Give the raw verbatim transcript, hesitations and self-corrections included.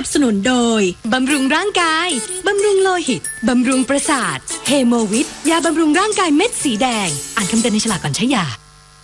บสนุนโดยบำรุงร่างกายบำรุงโลหิตบำรุงประสาทเฮโมวิทยาบำรุงร่างกายเม็ดสีแดงอ่านคำเตือนในฉลากก่อนใช้ยา